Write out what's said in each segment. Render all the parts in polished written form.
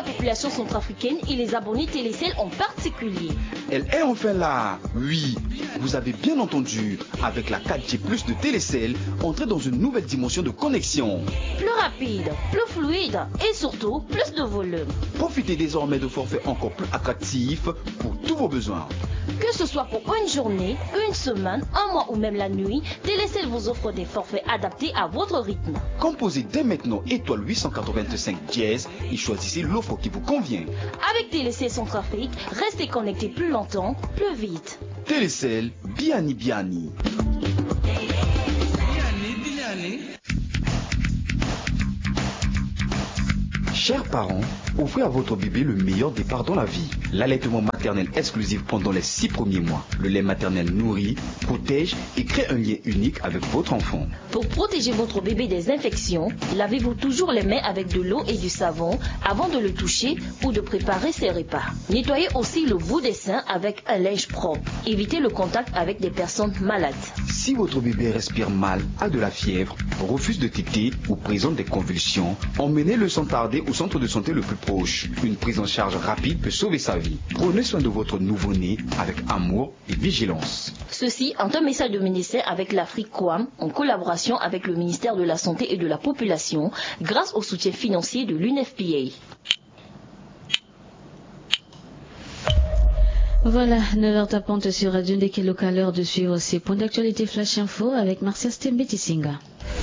la population centrafricaine et les abonnés Télécell en particulier. Elle est enfin là. Oui, vous avez bien entendu. Avec la 4G+ de Télécell, entrez dans une nouvelle dimension de connexion. Plus rapide, plus fluide et surtout plus de volume. Profitez désormais de forfaits encore plus attractifs pour tous vos besoins. Que ce soit pour une journée, une semaine, un mois ou même la nuit, Télécell vous offre des forfaits adaptés à votre rythme. Composez dès maintenant étoile 885 dièse et choisissez l'offre qui vous convient. Avec Télécell Centrafrique, restez connecté plus longtemps, plus vite. Télécell, Biani Biani. Chers parents, offrez à votre bébé le meilleur départ dans la vie. L'allaitement maternel exclusif pendant les 6 premiers mois. Le lait maternel nourrit, protège et crée un lien unique avec votre enfant. Pour protéger votre bébé des infections, lavez-vous toujours les mains avec de l'eau et du savon avant de le toucher ou de préparer ses repas. Nettoyez aussi le bout des seins avec un linge propre. Évitez le contact avec des personnes malades. Si votre bébé respire mal, a de la fièvre, refuse de téter ou présente des convulsions, emmenez-le sans tarder au centre de santé le plus proche. Une prise en charge rapide peut sauver sa vie. Prenez soin de votre nouveau-né avec amour et vigilance. Ceci est un message du ministère avec l'Afrique Coam en collaboration avec le ministère de la Santé et de la Population grâce au soutien financier de l'UNFPA. Voilà, 9h tapante sur Radio Ndekeloka, l'heure de suivre ces points d'actualité Flash Info avec Marcia Stembetisinga.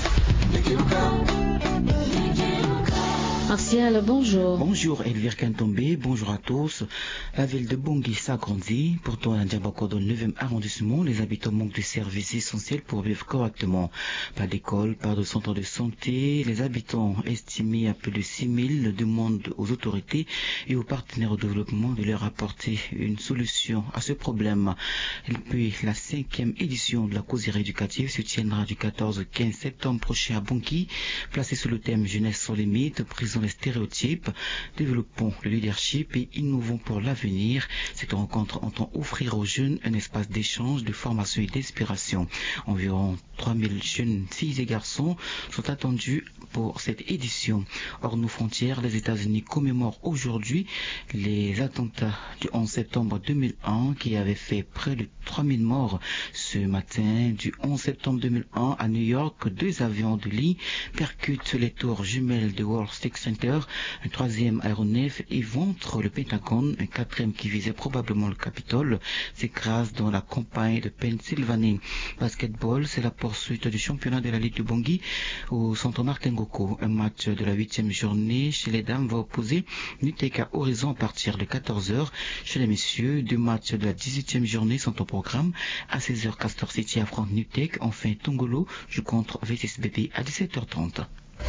Martial, bonjour. Bonjour Elvire Kantombe, bonjour à tous. La ville de Bangui s'agrandit. Pourtant, à Ndiabako, dans le 9e arrondissement, les habitants manquent de services essentiels pour vivre correctement. Pas d'école, pas de centre de santé. Les habitants estimés à plus de 6 000 demandent aux autorités et aux partenaires au développement de leur apporter une solution à ce problème. Et puis, la 5e édition de la causerie éducative se tiendra du 14 au 15 septembre prochain à Bangui, placée sous le thème Jeunesse sans limite, brisons les stéréotypes, développons le leadership et innovons pour l'avenir. Cette rencontre entend offrir aux jeunes un espace d'échange, de formation et d'inspiration. Environ 3000 jeunes filles et garçons sont attendus pour cette édition. Hors nos frontières, les États-Unis commémorent aujourd'hui les attentats du 11 septembre 2001 qui avaient fait près de 3000 morts. Ce matin, du 11 septembre 2001 à New York, 2 avions de ligne percutent les tours jumelles de World Trade Center, un 3e aéronef éventre le Pentagone, un 4e qui visait probablement le Capitole s'écrase dans la campagne de Pennsylvanie. Basketball, c'est la poursuite du championnat de la Ligue de Bangui au centre Martin Goko. Un match de la 8e journée chez les dames va opposer Nutek à Horizon à partir de 14h. Chez les messieurs, 2 matchs de la 18e journée sont au programme. À 16h, Castor City affronte Nutek. Enfin, Tongolo joue contre VSSBB à 17h30.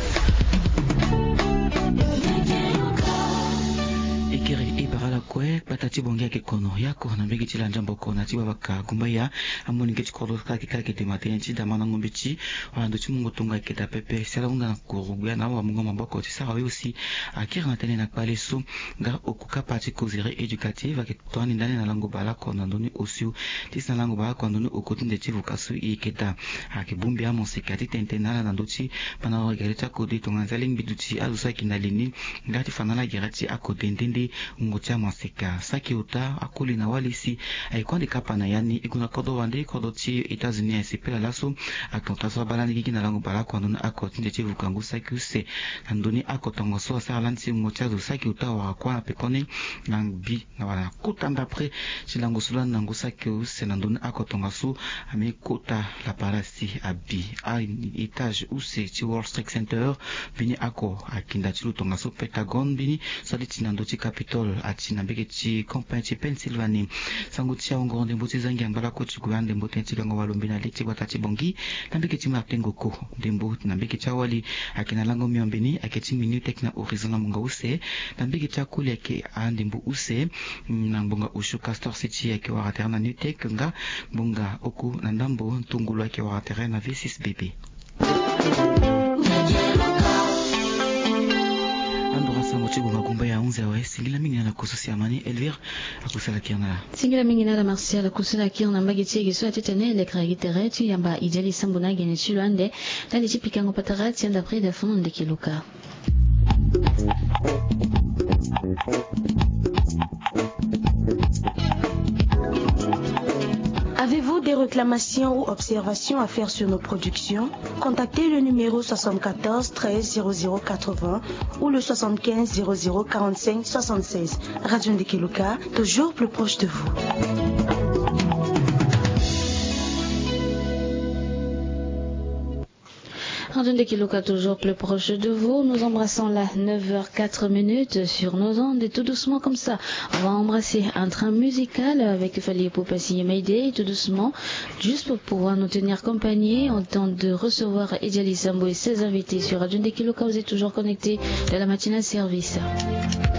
Ikiri ibarala kwe patati bongia ke kono yako na mbegi chila njambo kona tiba baka gumbaya amoni ke chikoro kake kake temate nchi da mana ngombe chi ando chimungo tunga ke da pepe sala unga kuruguya na wa mungo mambako tisara we aussi akira na tene na paleso ga okuka pati causerie éducative ke toani ndani na lango bala kona ndoni aussi tisana lango bala kona ndoni okotinde chivu kasu iketa akibumbi amo sekati tentenala na ndochi pana regareta kodi tonga zaling biduchi alusa kinalini ngati fanala gerati akodendende ngocha maseka saki uta akuli na walisi aikwande kapana yani iguna kodo wande kodo chi États-Unis sipela laso akontaso balani gigi na lango bala kwa ndona akotinde chi vukangu saki use ndoni akotongo so salanti ngocha zo saki uta wa kwa pekone nangbi na wala kutanda après chilango sula nango saki use ndoni akotongo so ame kota la parasi abi a étage use chi World Trade Center bini ako akinda chi lutonga so Pentagon bini saliti nando chi Capitol atina begechi campagne chi Pennsylvanie sangutia ongonde mboti zangi ambala ko chigwande mboti chilango walombina leti watati bongi nambegechi martengoko dembo nambegechi wali akina lango miombeni aketi minutek na horizon munga use nambegechi akuli ake andembo use nambonga ushu Castor City ake waraterna nutek nga bonga oku nandambo ntungulu ake waraterna V6BB. Ya 11 wa singila mingi na kususia mani Elvire akusala kirna singila mingi na Martial akusala kirna mbagiti giso atetene le kragitere tu yamba ideli sambuna gene chulande tali chipikango patarati d'après de fond de Kiluka. réclamations ou observations à faire sur nos productions, contactez le numéro 74 13 00 80 ou le 75 00 45 76. Radio Ndekeluka, toujours plus proche de vous. Radio Ndekeluka, toujours plus proche de vous. Nous embrassons là 9h04 sur nos ondes et tout doucement comme ça. On va embrasser un train musical avec Fali Poupassi et Mayday tout doucement, juste pour pouvoir nous tenir compagnie en temps de recevoir Idiali Sambo et ses invités sur Radio Ndekeluka. Vous êtes toujours connectés de la matinale service.